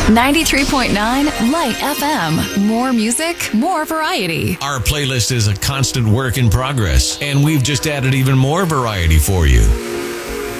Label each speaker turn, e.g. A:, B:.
A: 93.9 Light FM. More music, more variety.
B: Our playlist is a constant work in progress, and we've just added even more variety for you.